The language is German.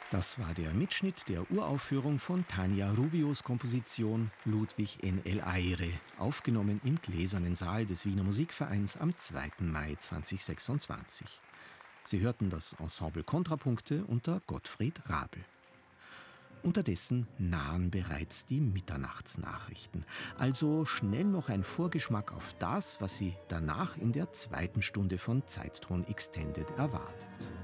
Das war der Mitschnitt der Uraufführung von Tania Rubios Komposition Ludwig in El Aire, aufgenommen im Gläsernen Saal des Wiener Musikvereins am 2. Mai 2026. Sie hörten das Ensemble Kontrapunkte unter Gottfried Rabel. Unterdessen nahen bereits die Mitternachtsnachrichten. Also schnell noch ein Vorgeschmack auf das, was Sie danach in der 2. Stunde von Zeitton Extended erwartet.